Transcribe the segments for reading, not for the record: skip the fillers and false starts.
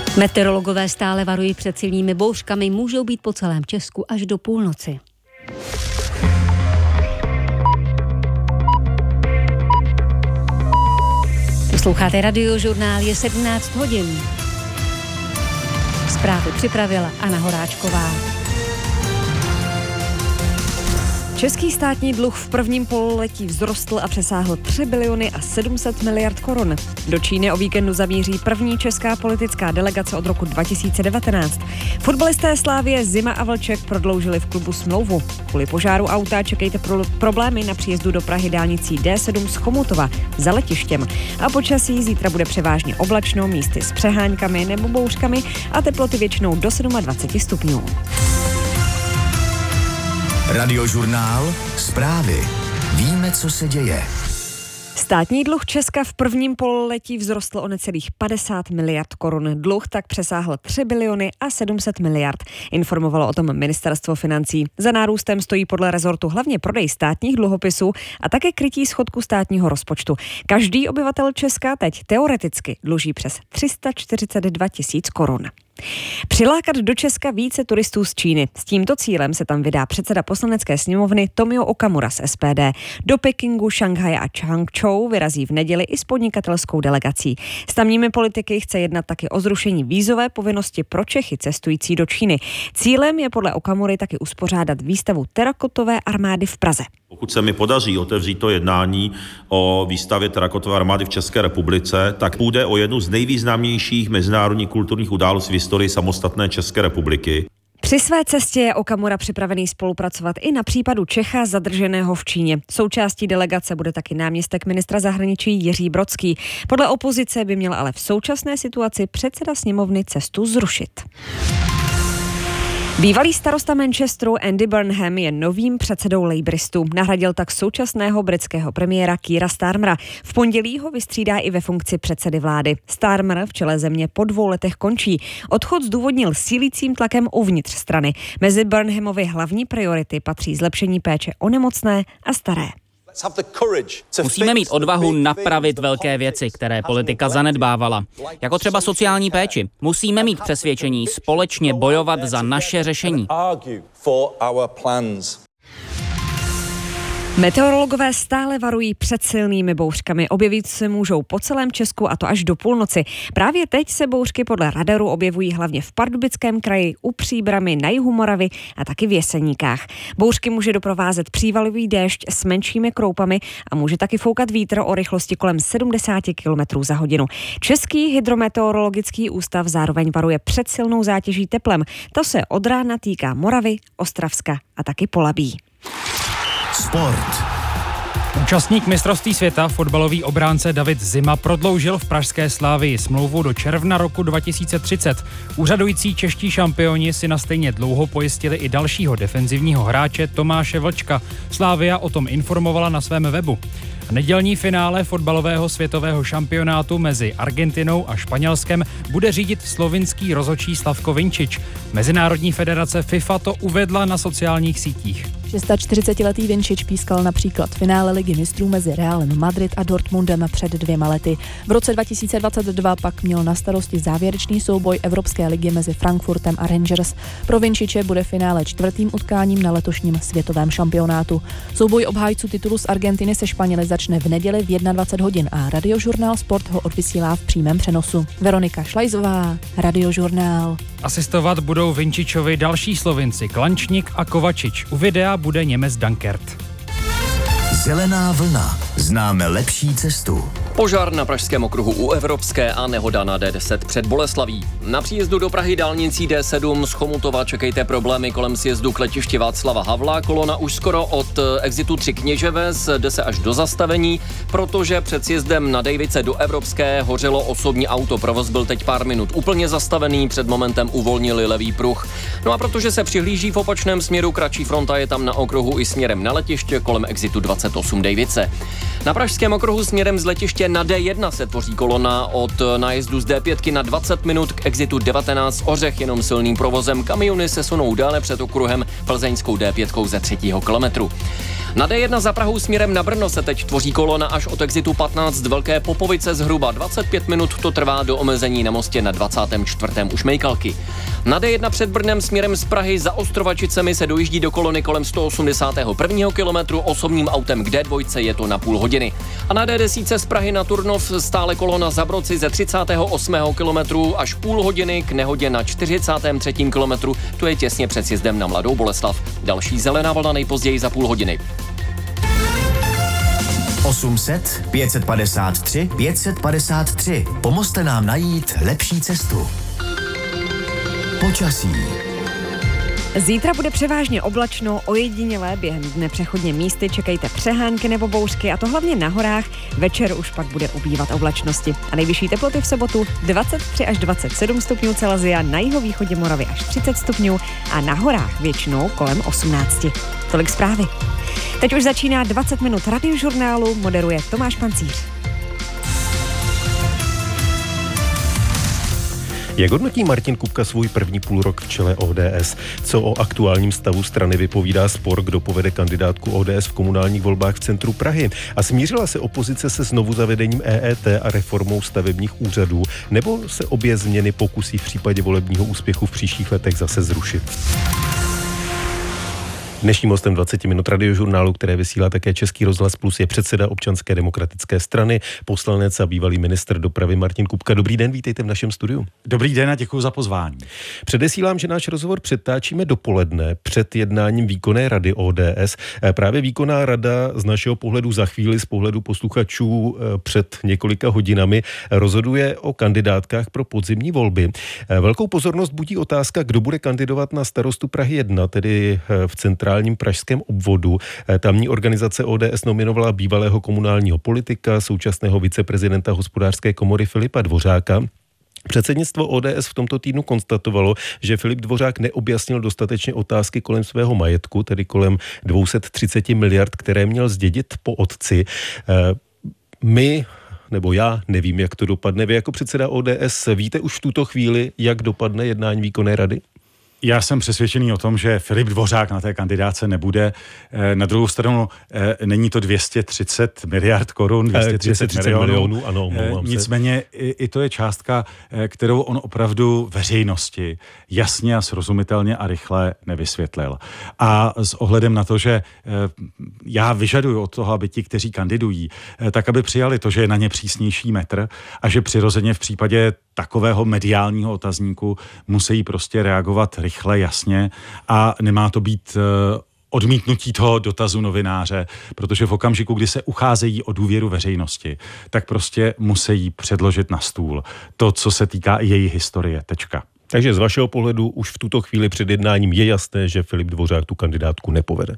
Meteorologové stále varují před silnými bouřkami, můžou být po celém Česku až do půlnoci. Posloucháte Radiožurnál, je 17 hodin. Zprávy připravila Anna Horáčková. Český státní dluh v prvním pololetí vzrostl a přesáhl 3 biliony a 700 miliard korun. Do Číny o víkendu zamíří první česká politická delegace od roku 2019. Fotbalisté Slavie Zima a Vlček prodloužili v klubu smlouvu. Kvůli požáru auta čekejte problémy na příjezdu do Prahy dálnicí D7 z Chomutova za letištěm. A počasí zítra bude převážně oblačno, místy s přeháňkami nebo bouřkami a teploty většinou do 27 stupňů. Radiožurnál, zprávy. Víme, co se děje. Státní dluh Česka v prvním pololetí vzrostl o necelých 50 miliard korun. Dluh tak přesáhl 3 biliony a 700 miliard. Informovalo o tom ministerstvo financí. Za nárůstem stojí podle rezortu hlavně prodej státních dluhopisů a také krytí schodku státního rozpočtu. Každý obyvatel Česka teď teoreticky dluží přes 342 tisíc korun. Přilákat do Česka více turistů z Číny. S tímto cílem se tam vydá předseda poslanecké sněmovny Tomio Okamura z SPD. Do Pekingu, Šanghaje a Changchou vyrazí v neděli i s podnikatelskou delegací. S tamními politiky chce jednat taky o zrušení vízové povinnosti pro Čechy cestující do Číny. Cílem je podle Okamury taky uspořádat výstavu terakotové armády v Praze. Pokud se mi podaří otevřít to jednání o výstavě terakotové armády v České republice, tak půjde o jednu z nejvýznamnějších mezinárodních kulturních událostí v historii samostatné České republiky. Při své cestě je Okamura připravený spolupracovat i na případu Čecha zadrženého v Číně. Součástí delegace bude taky náměstek ministra zahraničí Jiří Brodský. Podle opozice by měl ale v současné situaci předseda sněmovny cestu zrušit. Bývalý starosta Manchesteru Andy Burnham je novým předsedou Labouristů. Nahradil tak současného britského premiéra Keira Starmera. V pondělí ho vystřídá i ve funkci předsedy vlády. Starmer v čele země po 2 letech končí. Odchod zdůvodnil sílícím tlakem uvnitř strany. Mezi Burnhamovy hlavní priority patří zlepšení péče o nemocné a staré. Musíme mít odvahu napravit velké věci, které politika zanedbávala. Jako třeba sociální péči. Musíme mít přesvědčení společně bojovat za naše řešení. Meteorologové stále varují před silnými bouřkami. Objevit se můžou po celém Česku a to až do půlnoci. Právě teď se bouřky podle radaru objevují hlavně v Pardubickém kraji, u Příbrami, na jihu Moravy a taky v Jeseníkách. Bouřky může doprovázet přívalový déšť s menšími kroupami a může taky foukat vítr o rychlosti kolem 70 km za hodinu. Český hydrometeorologický ústav zároveň varuje před silnou zátěží teplem. To se od rána týká Moravy, Ostravska a taky Polabí. Sport. Účastník mistrovství světa, fotbalový obránce David Zima, prodloužil v pražské Slavii smlouvu do června roku 2030. Úřadující čeští šampioni si na stejně dlouho pojistili i dalšího defenzivního hráče Tomáše Vlčka. Slavia o tom informovala na svém webu. Nedělní finále fotbalového světového šampionátu mezi Argentinou a Španělskem bude řídit slovinský rozhodčí Slavko Vinčič. Mezinárodní federace FIFA to uvedla na sociálních sítích. 46letý Vinčič pískal například finále Ligy mistrů mezi Realem Madrid a Dortmundem před 2 lety. V roce 2022 pak měl na starosti závěrečný souboj Evropské ligy mezi Frankfurtem a Rangers. Pro Vinčiče bude finále 4. utkáním na letošním světovém šampionátu. Souboj obhájců titulu z Argentiny se Španěli začne v neděli v 21 hodin a Radiožurnál Sport ho odvysílá v přímém přenosu. Veronika Šlajzová, Radiožurnál. Asistovat budou Vinčičovi další Slovinci Klančník a Kovačič. U videa bude Němec Dankert. Zelená vlna. Známe lepší cestu. Požár na pražském okruhu u Evropské a nehoda na D10 před Boleslaví. Na příjezdu do Prahy dálnicí D7 z Chomutova čekejte problémy kolem sjezdu k letišti Václava Havla. Kolona už skoro od exitu 3 Kněževes jde se až do zastavení, protože před sjezdem na Dejvice do Evropské hořelo osobní auto. Provoz byl teď pár minut úplně zastavený, před momentem uvolnili levý pruh. No a protože se přihlíží v opačném směru, kratší fronta je tam na okruhu i směrem na letiště kolem exitu 28 Dejvice. Na pražském okruhu směrem z letiště na D1 se tvoří kolona od nájezdu z D5 na 20 minut k exitu 19 Ořech jenom silným provozem. Kamiony se sunou dále před okruhem plzeňskou D5 ze 3. kilometru. Na D1 za Prahou směrem na Brno se teď tvoří kolona až od exitu 15 Velké Popovice, zhruba 25 minut to trvá do omezení na mostě na 24. u Šmejkalky. Na D1 před Brnem směrem z Prahy za Ostrovačicemi se dojíždí do kolony kolem 181. kilometru, osobním autem k D2 je to na půl hodiny. A na D10 z Prahy na Turnov stále kolona za Brodci ze 38. kilometru až půl hodiny k nehodě na 43. kilometru, to je těsně před sjezdem na Mladou Boleslav. Další zelená vlna nejpozději za půl hodiny. 800 553 553. Pomozte nám najít lepší cestu. Počasí. Zítra bude převážně oblačno, ojedinělé během dne přechodně místy čekejte přehánky nebo bouřky, a to hlavně na horách. Večer už pak bude ubývat oblačnosti. A nejvyšší teploty v sobotu 23 až 27 stupňů Celsia, na jihovýchodě Moravy až 30 stupňů a na horách většinou kolem 18. Tolik zprávy. Teď už začíná 20 minut radiožurnálu, moderuje Tomáš Pancíř. Jak hodnotí Martin Kupka svůj první půlrok v čele ODS? Co o aktuálním stavu strany vypovídá spor, kdo povede kandidátku ODS v komunálních volbách v centru Prahy? A smířila se opozice se znovu zavedením EET a reformou stavebních úřadů? Nebo se obě změny pokusí v případě volebního úspěchu v příštích letech zase zrušit? Dnešním hostem 20 minut radiožurnálu, které vysílá také Český rozhlas Plus, je předseda Občanské demokratické strany, poslanec a bývalý ministr dopravy Martin Kupka. Dobrý den, vítejte v našem studiu. Dobrý den a děkuji za pozvání. Předesílám, že náš rozhovor přetáčíme dopoledne před jednáním výkonné rady ODS. Právě výkonná rada z našeho pohledu za chvíli, z pohledu posluchačů před několika hodinami, rozhoduje o kandidátkách pro podzimní volby. Velkou pozornost budí otázka, kdo bude kandidovat na starostu Prahy 1, tedy v centrálním pražském obvodu. Tamní organizace ODS nominovala bývalého komunálního politika, současného viceprezidenta Hospodářské komory Filipa Dvořáka. Předsednictvo ODS v tomto týdnu konstatovalo, že Filip Dvořák neobjasnil dostatečně otázky kolem svého majetku, tedy kolem 230 miliard, které měl zdědit po otci. Nebo já nevím, jak to dopadne. Vy jako předseda ODS víte už v tuto chvíli, jak dopadne jednání výkonné rady? Já jsem přesvědčený o tom, že Filip Dvořák na té kandidáce nebude. Na druhou stranu není to 230 miliard korun, 230 milionů. Ano, nicméně i to je částka, kterou on opravdu veřejnosti jasně a srozumitelně a rychle nevysvětlil. A s ohledem na to, že já vyžaduju od toho, aby ti, kteří kandidují, tak aby přijali to, že je na ně přísnější metr a že přirozeně v případě takového mediálního otazníku musí prostě reagovat rychle, jasně a nemá to být odmítnutí toho dotazu novináře, protože v okamžiku, kdy se ucházejí o důvěru veřejnosti, tak prostě musí předložit na stůl to, co se týká i její historie. Tečka. Takže z vašeho pohledu už v tuto chvíli před jednáním je jasné, že Filip Dvořák tu kandidátku nepovede.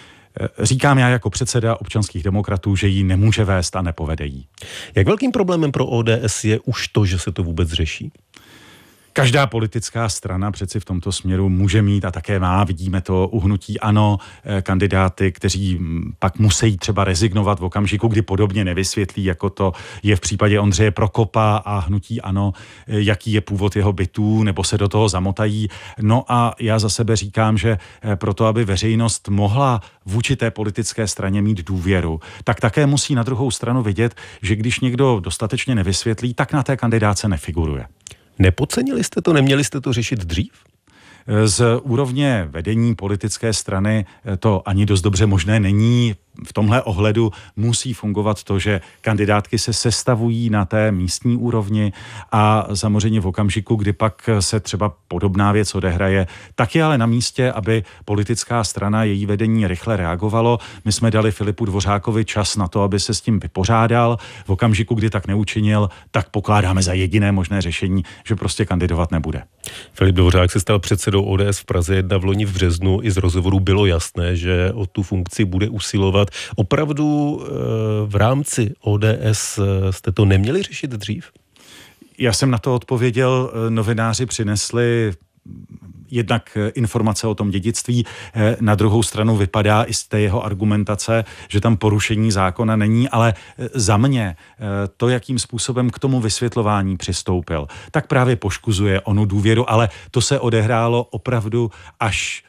Říkám já jako předseda občanských demokratů, že ji nemůže vést a nepovede jí. Jak velkým problémem pro ODS je už to, že se to vůbec řeší? Každá politická strana přeci v tomto směru může mít a také má, vidíme to u hnutí ANO, kandidáty, kteří pak musí třeba rezignovat v okamžiku, kdy podobně nevysvětlí, jako to je v případě Ondřeje Prokopa a hnutí ANO, jaký je původ jeho bytů, nebo se do toho zamotají. No a já za sebe říkám, že proto, aby veřejnost mohla vůči té politické straně mít důvěru, tak také musí na druhou stranu vidět, že když někdo dostatečně nevysvětlí, tak na té kandidáce nefiguruje. Nepodcenili jste to? Neměli jste to řešit dřív? Z úrovně vedení politické strany to ani dost dobře možné není. V tomhle ohledu musí fungovat to, že kandidátky se sestavují na té místní úrovni a samozřejmě v okamžiku, kdy pak se třeba podobná věc odehraje, tak je ale na místě, aby politická strana, její vedení rychle reagovalo. My jsme dali Filipu Dvořákovi čas na to, aby se s tím vypořádal. V okamžiku, kdy tak neučinil, tak pokládáme za jediné možné řešení, že prostě kandidovat nebude. Filip Dvořák se stal předsedou ODS v Praze 1 v loni v březnu. I z rozhovoru bylo jasné, že o tu funkci bude usilovat. Opravdu v rámci ODS jste to neměli řešit dřív? Já jsem na to odpověděl, novináři přinesli jednak informace o tom dědictví, na druhou stranu vypadá i z té jeho argumentace, že tam porušení zákona není, ale za mě to, jakým způsobem k tomu vysvětlování přistoupil, tak právě poškozuje onu důvěru, ale to se odehrálo opravdu až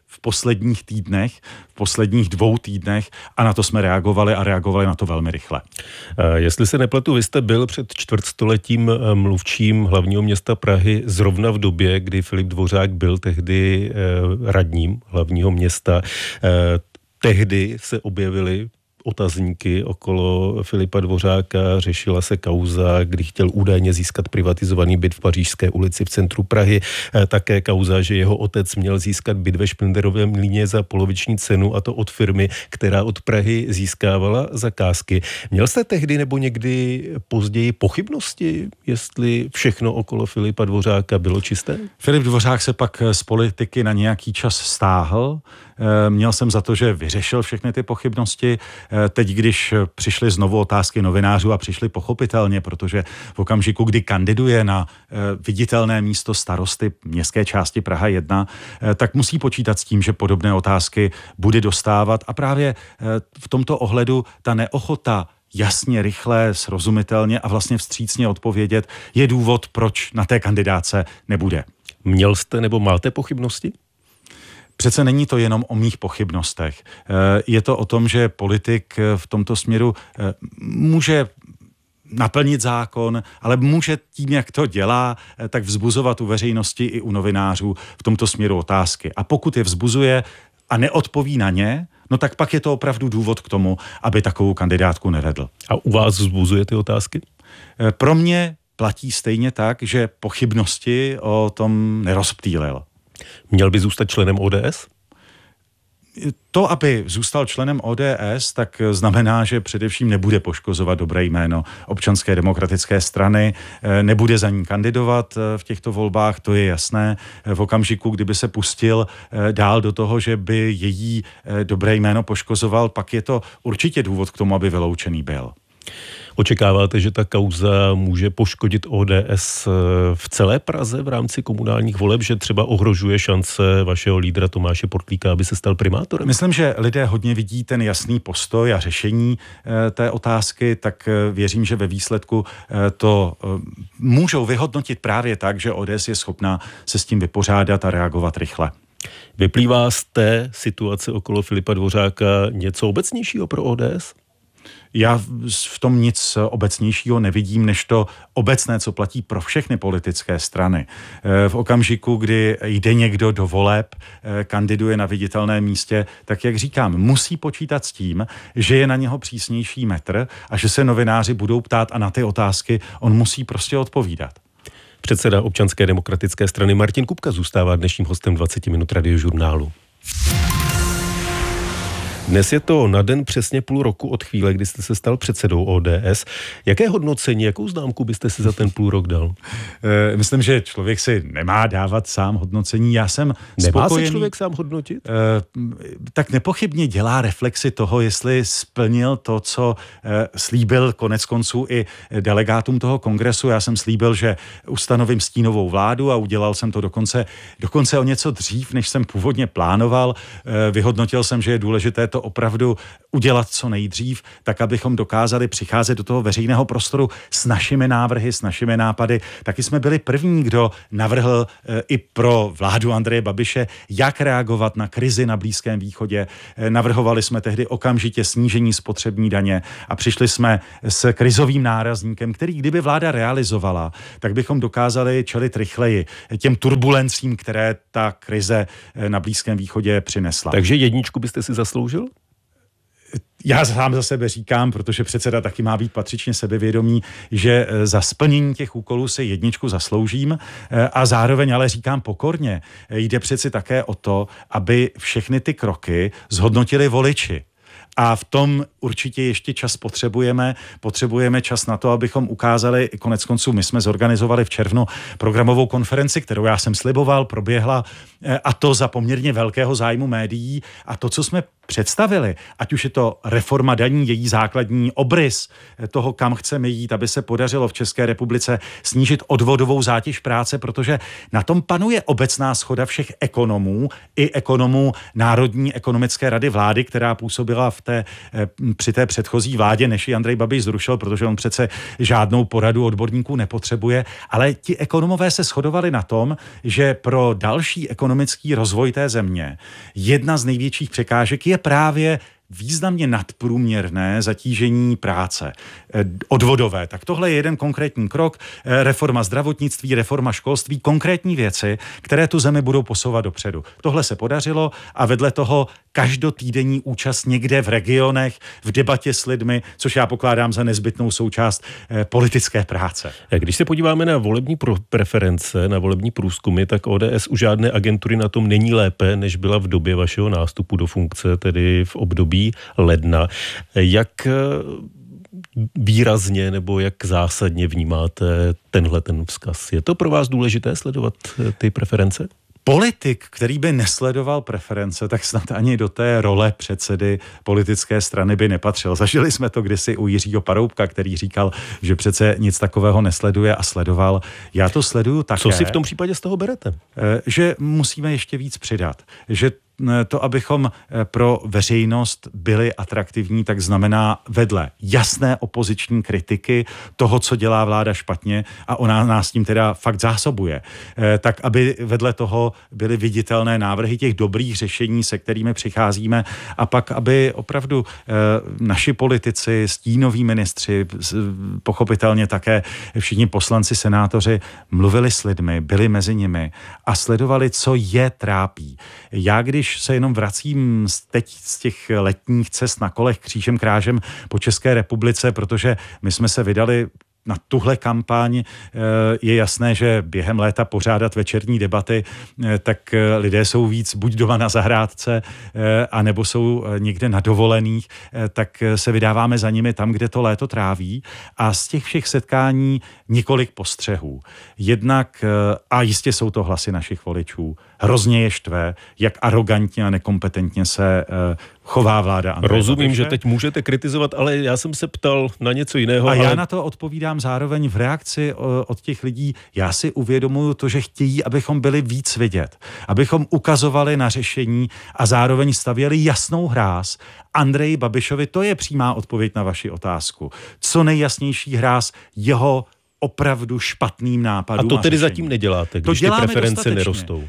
v posledních týdnech, v posledních 2 týdnech a na to jsme reagovali a reagovali na to velmi rychle. Jestli se nepletu, vy jste byl před čtvrtstoletím mluvčím hlavního města Prahy zrovna v době, kdy Filip Dvořák byl tehdy radním hlavního města. Tehdy se objevily otazníky okolo Filipa Dvořáka, řešila se kauza, kdy chtěl údajně získat privatizovaný byt v Pařížské ulici v centru Prahy, také kauza, že jeho otec měl získat byt ve Špindlerovém Mlýně za poloviční cenu, a to od firmy, která od Prahy získávala zakázky. Měl jste tehdy nebo někdy později pochybnosti, jestli všechno okolo Filipa Dvořáka bylo čisté? Filip Dvořák se pak z politiky na nějaký čas stáhl. Měl jsem za to, že vyřešil všechny ty pochybnosti. Teď, když přišly znovu otázky novinářů a přišly pochopitelně, protože v okamžiku, kdy kandiduje na viditelné místo starosty městské části Praha 1, tak musí počítat s tím, že podobné otázky bude dostávat. A právě v tomto ohledu ta neochota jasně, rychle, srozumitelně a vlastně vstřícně odpovědět je důvod, proč na té kandidáce nebude. Měl jste nebo máte pochybnosti? Přece není to jenom o mých pochybnostech. Je to o tom, že politik v tomto směru může naplnit zákon, ale může tím, jak to dělá, tak vzbuzovat u veřejnosti i u novinářů v tomto směru otázky. A pokud je vzbuzuje a neodpoví na ně, no tak pak je to opravdu důvod k tomu, aby takovou kandidátku nevedl. A u vás vzbuzuje ty otázky? Pro mě platí stejně tak, že pochybnosti o tom nerozptýlil. Měl by zůstat členem ODS? To, aby zůstal členem ODS, tak znamená, že především nebude poškozovat dobré jméno Občanské demokratické strany, nebude za ní kandidovat v těchto volbách, to je jasné. V okamžiku, kdyby se pustil dál do toho, že by její dobré jméno poškozoval, pak je to určitě důvod k tomu, aby vyloučený byl. Očekáváte, že ta kauza může poškodit ODS v celé Praze v rámci komunálních voleb, že třeba ohrožuje šance vašeho lídra Tomáše Portlíka, aby se stal primátorem? Myslím, že lidé hodně vidí ten jasný postoj a řešení té otázky, tak věřím, že ve výsledku to můžou vyhodnotit právě tak, že ODS je schopná se s tím vypořádat a reagovat rychle. Vyplývá z té situace okolo Filipa Dvořáka něco obecnějšího pro ODS? Já v tom nic obecnějšího nevidím, než to obecné, co platí pro všechny politické strany. V okamžiku, kdy jde někdo do voleb, kandiduje na viditelném místě, tak jak říkám, musí počítat s tím, že je na něho přísnější metr a že se novináři budou ptát a na ty otázky on musí prostě odpovídat. Předseda Občanské demokratické strany Martin Kupka zůstává dnešním hostem 20 minut Radiožurnálu. Dnes je to na den přesně půl roku od chvíle, kdy jste se stal předsedou ODS. Jaké hodnocení, jakou známku byste si za ten půl rok dal? Myslím, že člověk si nemá dávat sám hodnocení. Já jsem Nemá se člověk sám hodnotit? Tak nepochybně dělá reflexi toho, jestli splnil to, co slíbil konec konců i delegátům toho kongresu. Já jsem slíbil, že ustanovím stínovou vládu a udělal jsem to dokonce o něco dřív, než jsem původně plánoval. Vyhodnotil jsem, že je důležité to opravdu udělat co nejdřív, tak abychom dokázali přicházet do toho veřejného prostoru s našimi návrhy, s našimi nápady. Taky jsme byli první, kdo navrhl i pro vládu Andreje Babiše, jak reagovat na krizi na Blízkém východě. Navrhovali jsme tehdy okamžitě snížení spotřební daně a přišli jsme s krizovým nárazníkem, který kdyby vláda realizovala, tak bychom dokázali čelit rychleji těm turbulencím, které ta krize na Blízkém východě přinesla. Takže jedničku byste si zasloužil? Já sám za sebe říkám, protože předseda taky má být patřičně sebevědomý, že za splnění těch úkolů si jedničku zasloužím a zároveň ale říkám pokorně. Jde přeci také o to, aby všechny ty kroky zhodnotili voliči. A v tom určitě ještě čas potřebujeme. Potřebujeme čas na to, abychom ukázali, konec konců my jsme zorganizovali v červnu programovou konferenci, kterou já jsem sliboval, proběhla a to za poměrně velkého zájmu médií a to, co jsme představili, ať už je to reforma daní, její základní obrys toho, kam chceme jít, aby se podařilo v České republice snížit odvodovou zátěž práce, protože na tom panuje obecná shoda všech ekonomů i ekonomů Národní ekonomické rady vlády, která působila při té předchozí vládě, než ji Andrej Babiš zrušil, protože on přece žádnou poradu odborníků nepotřebuje, ale ti ekonomové se shodovali na tom, že pro další ekonomický rozvoj té země jedna z největších překážek je právě významně nadprůměrné zatížení práce odvodové. Tak tohle je jeden konkrétní krok, reforma zdravotnictví, reforma školství, konkrétní věci, které tu zemi budou posouvat dopředu. Tohle se podařilo a vedle toho každotýdenní účast někde v regionech, v debatě s lidmi, což já pokládám za nezbytnou součást politické práce. Když se podíváme na volební preference, na volební průzkumy, tak ODS u žádné agentury na tom není lépe, než byla v době vašeho nástupu do funkce, tedy v období ledna. Jak výrazně nebo jak zásadně vnímáte ten vzkaz? Je to pro vás důležité sledovat ty preference? Politik, který by nesledoval preference, tak snad ani do té role předsedy politické strany by nepatřil. Zažili jsme to kdysi u Jiřího Paroubka, který říkal, že přece nic takového nesleduje a sledoval. Já to sleduju také. Co si v tom případě z toho berete? Že musíme ještě víc přidat. Že to, abychom pro veřejnost byli atraktivní, tak znamená vedle jasné opoziční kritiky toho, co dělá vláda špatně a ona nás tím teda fakt zásobuje. Tak, aby vedle toho byly viditelné návrhy těch dobrých řešení, se kterými přicházíme a pak, aby opravdu naši politici, stínoví ministři, pochopitelně také všichni poslanci, senátoři mluvili s lidmi, byli mezi nimi a sledovali, co je trápí. Já, když se jenom vracím teď z těch letních cest na kolech křížem krážem po České republice, protože my jsme se vydali na tuhle kampaň, je jasné, že během léta pořádat večerní debaty, tak lidé jsou víc buď doma na zahrádce, anebo jsou někde na dovolených, tak se vydáváme za nimi tam, kde to léto tráví a z těch všech setkání několik postřehů. Jednak, a jistě jsou to hlasy našich voličů, hrozně je štve, jak arogantně a nekompetentně se chová vláda Andreje Rozumím, Babiše. že teď můžete kritizovat, ale já jsem se ptal na něco jiného. A já na to odpovídám zároveň v reakci od těch lidí. Já si uvědomuju to, že chtějí, abychom byli víc vidět, abychom ukazovali na řešení a zároveň stavěli jasnou hráz Andreji Babišovi. To je přímá odpověď na vaši otázku. Co nejjasnější hráz jeho opravdu špatným nápadům. A to tedy zatím neděláte, když ty preference nerostou.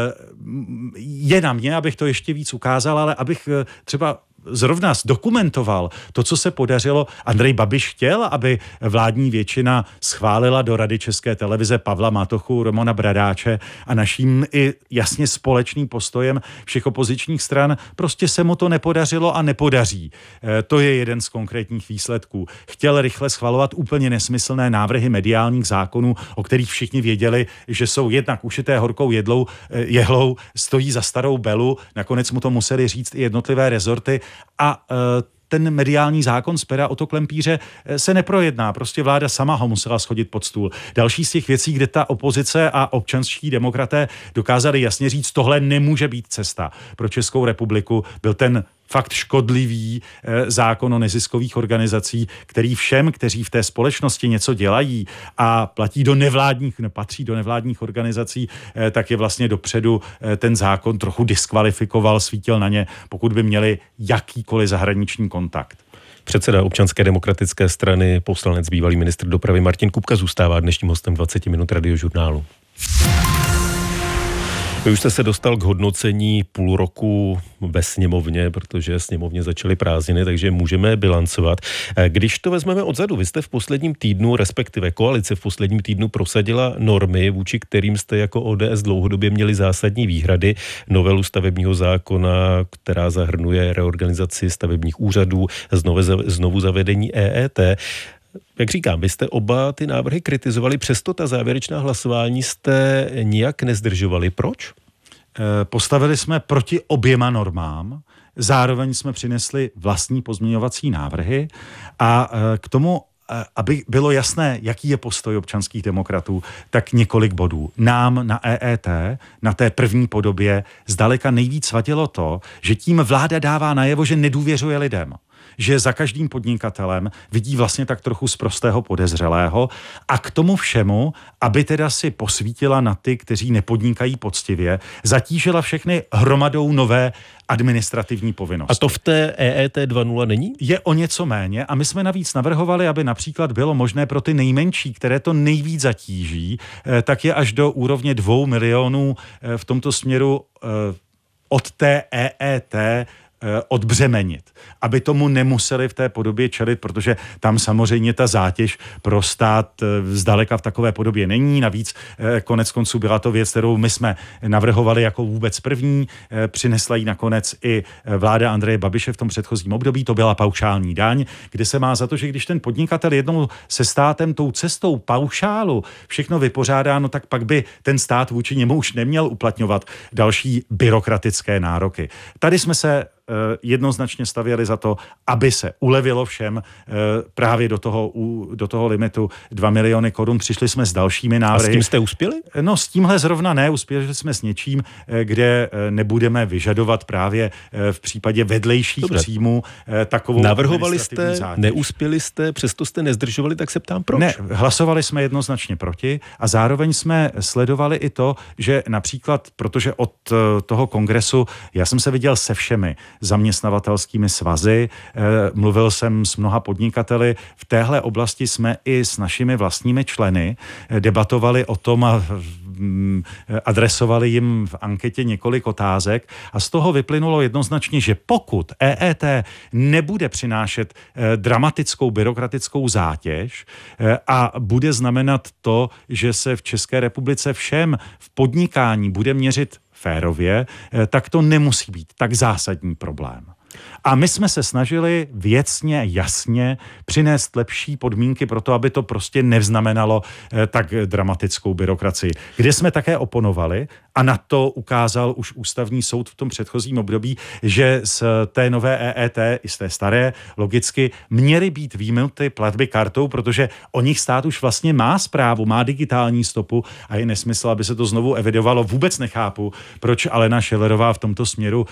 Je na mě, abych to ještě víc ukázal, ale abych třeba zrovna zdokumentoval to, co se podařilo. Andrej Babiš chtěl, aby vládní většina schválila do Rady České televize Pavla Matochu, Romana Bradáče a naším i jasně společným postojem všech opozičních stran. Prostě se mu to nepodařilo a nepodaří. To je jeden z konkrétních výsledků. Chtěl rychle schvalovat úplně nesmyslné návrhy mediálních zákonů, o kterých všichni věděli, že jsou jednak ušité horkou jehlou, stojí za starou belu. Nakonec mu to museli říct i jednotlivé rezorty a ten mediální zákon z pera Otto Klempíře se neprojedná. Prostě vláda sama ho musela shodit pod stůl. Další z těch věcí, kde ta opozice a občanští demokraté dokázali jasně říct, tohle nemůže být cesta pro Českou republiku, byl ten fakt škodlivý zákon o neziskových organizací, který všem, kteří v té společnosti něco dělají a patří do nevládních organizací, tak je vlastně dopředu ten zákon trochu diskvalifikoval, svítil na ně, pokud by měli jakýkoliv zahraniční kontakt. Předseda Občanské demokratické strany, poslanec, bývalý ministr dopravy Martin Kupka zůstává dnešním hostem 20 minut Radiožurnálu. Vy už jste se dostal k hodnocení půl roku ve sněmovně, protože sněmovně začaly prázdniny, takže můžeme bilancovat. Když to vezmeme odzadu, vy jste v posledním týdnu, respektive koalice v posledním týdnu prosadila normy, vůči kterým jste jako ODS dlouhodobě měli zásadní výhrady, novelu stavebního zákona, která zahrnuje reorganizaci stavebních úřadů, znovu zavedení EET. Jak říkám, vy jste oba ty návrhy kritizovali, přesto ta závěrečná hlasování jste nijak nezdržovali. Proč? Postavili jsme proti oběma normám, zároveň jsme přinesli vlastní pozměňovací návrhy a k tomu aby bylo jasné, jaký je postoj občanských demokratů, tak několik bodů. Nám na EET, na té první podobě, zdaleka nejvíc vadilo to, že tím vláda dává najevo, že nedůvěřuje lidem. Že za každým podnikatelem vidí vlastně tak trochu sprostého podezřelého a k tomu všemu, aby teda si posvítila na ty, kteří nepodnikají poctivě, zatížila všechny hromadou nové administrativní povinnosti. A to v té EET 2.0 není? Je o něco méně a my jsme navíc navrhovali, aby například bylo možné pro ty nejmenší, které to nejvíc zatíží, tak je až do úrovně 2 milionů v tomto směru od té EET odbřemenit, aby tomu nemuseli v té podobě čelit, protože tam samozřejmě ta zátěž pro stát zdaleka v takové podobě není. Navíc konec konců byla to věc, kterou my jsme navrhovali jako vůbec první. Přinesla ji nakonec i vláda Andreje Babiše v tom předchozím období. To byla paušální daň, kde se má za to, že když ten podnikatel jednou se státem tou cestou paušálu všechno vypořádá, no tak pak by ten stát vůči němu už neměl uplatňovat další byrokratické nároky. Tady jsme se jednoznačně stavěli za to, aby se ulevilo všem právě do toho limitu 2 miliony korun. Přišli jsme s dalšími návrhy. A s tím jste uspěli? No s tímhle zrovna ne. Uspěli jsme s něčím, kde nebudeme vyžadovat právě v případě vedlejších příjmů takovou navrhovali jste, zátěž. Neuspěli jste, přesto jste nezdržovali, tak se ptám proč. Ne, hlasovali jsme jednoznačně proti a zároveň jsme sledovali i to, že například, protože od toho kongresu já jsem se viděl se všemi zaměstnavatelskými svazy, mluvil jsem s mnoha podnikateli. V téhle oblasti jsme i s našimi vlastními členy debatovali o tom a adresovali jim v anketě několik otázek a z toho vyplynulo jednoznačně, že pokud EET nebude přinášet dramatickou byrokratickou zátěž a bude znamenat to, že se v České republice všem v podnikání bude měřit férově, tak to nemusí být tak zásadní problém. A my jsme se snažili věcně, jasně přinést lepší podmínky pro to, aby to prostě neznamenalo tak dramatickou byrokracii. Kde jsme také oponovali, a na to ukázal už ústavní soud v tom předchozím období, že z té nové EET i z té staré logicky měly být výjimuty platby kartou, protože o nich stát už vlastně má správu, má digitální stopu a je nesmysl, aby se to znovu evidovalo. Vůbec nechápu, proč Alena Schillerová v tomto směru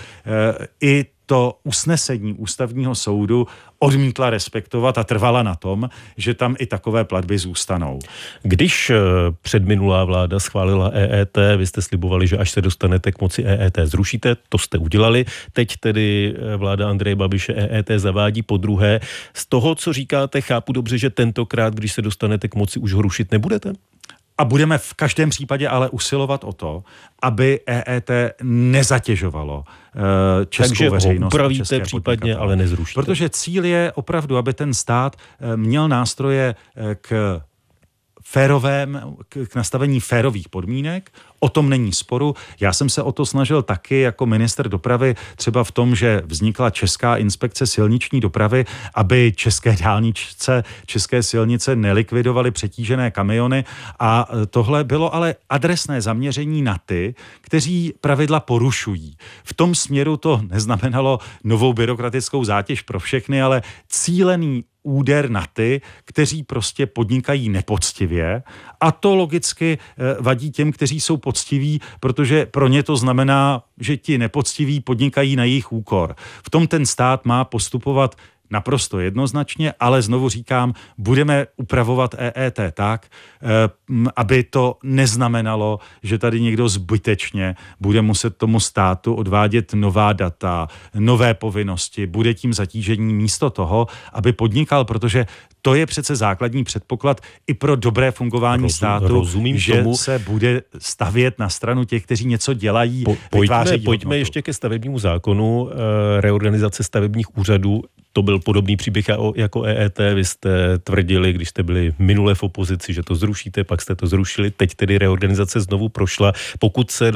i to usnesení ústavního soudu odmítla respektovat a trvala na tom, že tam i takové platby zůstanou. Když předminulá vláda schválila EET, vy jste slibovali, že až se dostanete k moci EET zrušíte, to jste udělali. Teď tedy vláda Andreje Babiše EET zavádí podruhé. Z toho, co říkáte, chápu dobře, že tentokrát, když se dostanete k moci, už ho rušit nebudete? A budeme v každém případě ale usilovat o to, aby EET nezatěžovalo českou veřejnost. Takže ho upravíte případně, ale nezrušíte. Protože cíl je opravdu, aby ten stát měl nástroje k nastavení férových podmínek. O tom není sporu. Já jsem se o to snažil taky jako ministr dopravy, třeba v tom, že vznikla Česká inspekce silniční dopravy, aby české dálnice, české silnice nelikvidovaly přetížené kamiony a tohle bylo ale adresné zaměření na ty, kteří pravidla porušují. V tom směru to neznamenalo novou byrokratickou zátěž pro všechny, ale cílený úder na ty, kteří prostě podnikají nepoctivě a to logicky vadí těm, kteří jsou poctiví, protože pro ně to znamená, že ti nepoctiví podnikají na jejich úkor. V tom ten stát má postupovat naprosto jednoznačně, ale znovu říkám, budeme upravovat EET tak, aby to neznamenalo, že tady někdo zbytečně bude muset tomu státu odvádět nová data, nové povinnosti, bude tím zatížení místo toho, aby podnikal, protože to je přece základní předpoklad i pro dobré fungování státu, že tomu se bude stavět na stranu těch, kteří něco dělají. Pojďme ještě ke stavebnímu zákonu, reorganizace stavebních úřadů. To byl podobný příběh jako EET. Vy jste tvrdili, když jste byli minule v opozici, že to zrušíte, pak jste to zrušili. Teď tedy reorganizace znovu prošla. Pokud se